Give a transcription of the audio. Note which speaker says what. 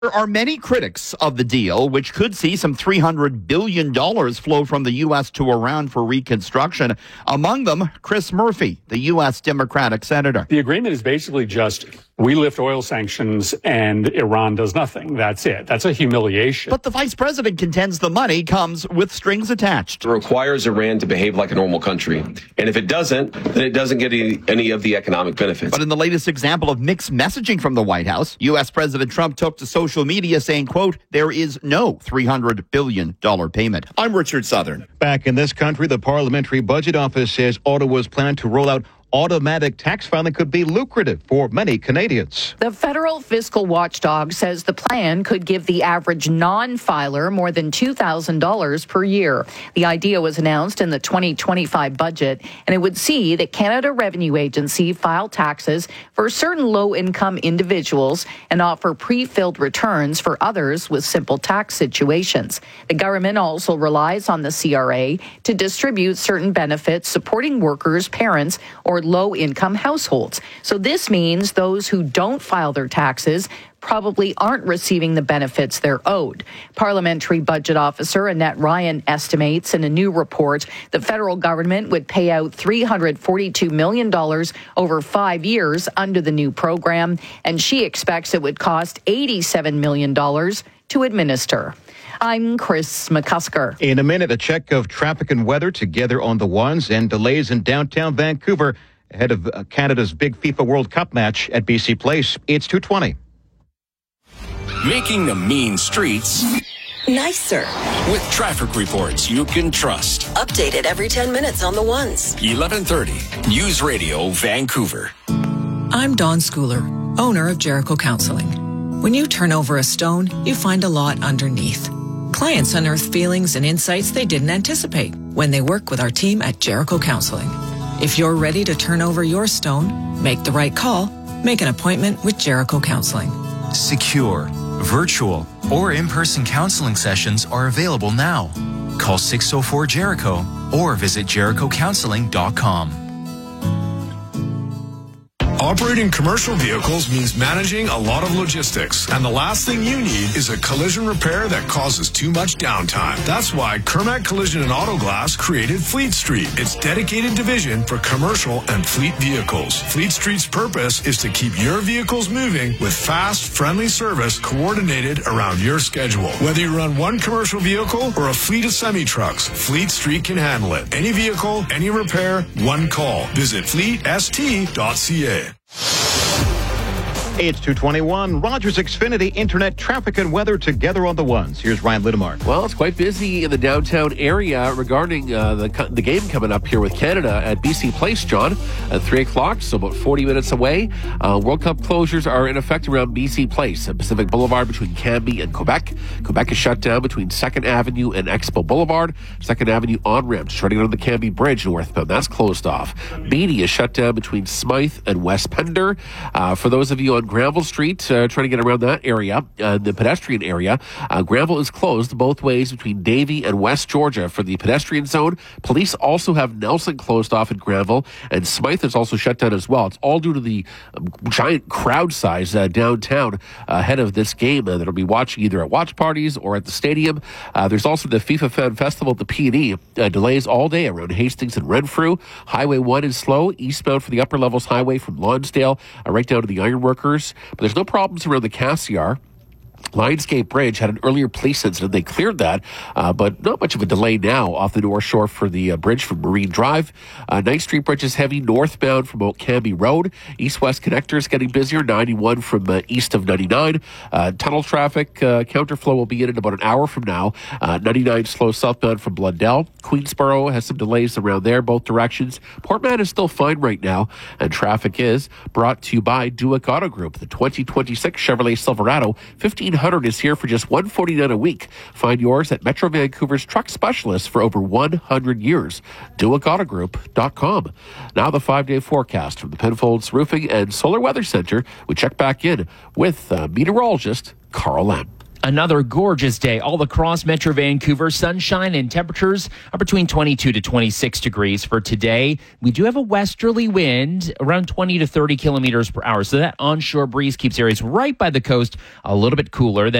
Speaker 1: There are many critics of the deal, which could see some $300 billion flow from the U.S. to Iran for reconstruction. Among them, Chris Murphy, the U.S. Democratic senator.
Speaker 2: The agreement is basically just we lift oil sanctions and Iran does nothing. That's it. That's a humiliation.
Speaker 1: But the vice president contends the money comes with strings attached.
Speaker 3: It requires Iran to behave like a normal country. And if it doesn't, then it doesn't get any of the economic benefits.
Speaker 1: But in the latest example of mixed messaging from the White House, U.S. President Trump took to social media saying, quote, there is no $300 billion payment. I'm Richard Southern.
Speaker 4: Back in this country, the Parliamentary Budget Office says Ottawa's plan to roll out automatic tax filing could be lucrative for many Canadians.
Speaker 5: The federal fiscal watchdog says the plan could give the average non-filer more than $2,000 per year. The idea was announced in the 2025 budget, and it would see the Canada Revenue Agency file taxes for certain low-income individuals and offer pre-filled returns for others with simple tax situations. The government also relies on the CRA to distribute certain benefits supporting workers, parents, or low-income households. So this means those who don't file their taxes probably aren't receiving the benefits they're owed. Parliamentary Budget Officer Annette Ryan estimates in a new report the federal government would pay out $342 million over 5 years under the new program, and she expects it would cost $87 million to administer. I'm Chris McCusker.
Speaker 4: In a minute, a check of traffic and weather together on the ones and delays in downtown Vancouver ahead of Canada's big FIFA World Cup match at BC Place. It's 2:20.
Speaker 6: Making the mean streets
Speaker 7: nicer
Speaker 6: with traffic reports you can trust.
Speaker 7: Updated every 10 minutes on the ones.
Speaker 6: 1130 News Radio Vancouver.
Speaker 8: I'm Dawn Schooler, owner of Jericho Counseling. When you turn over a stone, you find a lot underneath. Clients unearth feelings and insights they didn't anticipate when they work with our team at Jericho Counseling. If you're ready to turn over your stone, make the right call, make an appointment with Jericho Counseling.
Speaker 9: Secure, virtual, or in-person counseling sessions are available now. Call 604-JERICHO or visit JerichoCounseling.com.
Speaker 10: Operating commercial vehicles means managing a lot of logistics, and the last thing you need is a collision repair that causes too much downtime. That's why Kermac Collision and Auto Glass created Fleet Street, its dedicated division for commercial and fleet vehicles. Fleet Street's purpose is to keep your vehicles moving with fast, friendly service coordinated around your schedule. Whether you run one commercial vehicle or a fleet of semi-trucks, Fleet Street can handle it. Any vehicle, any repair, one call. Visit fleetst.ca.
Speaker 4: It's 2:21. Rogers Xfinity Internet traffic and weather together on the ones. Here's Ryan Lidemar.
Speaker 11: Well, it's quite busy in the downtown area regarding the game coming up here with Canada at BC Place, John, at 3 o'clock, so about 40 minutes away. World Cup closures are in effect around BC Place, Pacific Boulevard between Cambie and Quebec. Quebec is shut down between 2nd Avenue and Expo Boulevard. 2nd Avenue on-ramp starting on the Cambie Bridge northbound. That's closed off. Beatty is shut down between Smythe and West Pender. For those of you on Granville Street, trying to get around that area, the pedestrian area, Granville is closed both ways between Davie and West Georgia for the pedestrian zone. Police also have Nelson closed off at Granville, and Smythe is also shut down as well. It's all due to the giant crowd size downtown ahead of this game that'll be watching either at watch parties or at the stadium. There's also the FIFA Fan Festival at the P&E. Delays all day around Hastings and Renfrew. Highway 1 is slow, eastbound for the upper levels highway from Lonsdale right down to the Ironworkers. But there's no problems around the Cassiar. Lionsgate Bridge had an earlier police incident. They cleared that, but not much of a delay now off the North Shore for the bridge from Marine Drive. Ninth Street Bridge is heavy northbound from Oak Cambie Road. East-west connectors getting busier, 91 from east of 99. Tunnel traffic counterflow will be in about an hour from now. 99 slow southbound from Blundell. Queensboro has some delays around there, both directions. Portman is still fine right now, and traffic is brought to you by Duick Auto Group. The 2026 Chevrolet Silverado 1500 is here for just $149 a week. Find yours at Metro Vancouver's truck specialist for over 100 years. DuickAutoGroup.com. Now the 5-day forecast from the Penfolds Roofing and Solar Weather Center. We check back in with meteorologist Carl Lamb.
Speaker 12: Another gorgeous day all across Metro Vancouver. Sunshine and temperatures are between 22 to 26 degrees for today. We do have a westerly wind around 20 to 30 kilometers per hour. So that onshore breeze keeps areas right by the coast a little bit cooler.